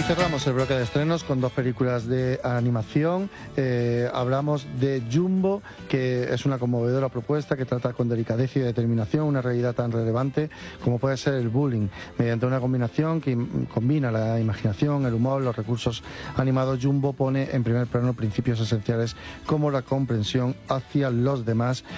Y cerramos el bloque de estrenos con dos películas de animación. Hablamos de Jumbo, que es una conmovedora propuesta que trata con delicadeza y determinación una realidad tan relevante como puede ser el bullying, mediante una combinación que combina la imaginación, el humor, los recursos animados. Jumbo pone en primer plano principios esenciales como la comprensión hacia los demás